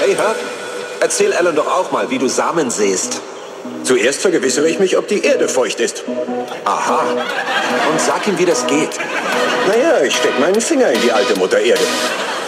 Hey, Herb, erzähl Alan doch auch mal, wie du Samen säst. Zuerst vergewissere ich mich, ob die Erde feucht ist. Aha. Und sag ihm, wie das geht. Naja, ich stecke meinen Finger in die alte Mutter Erde.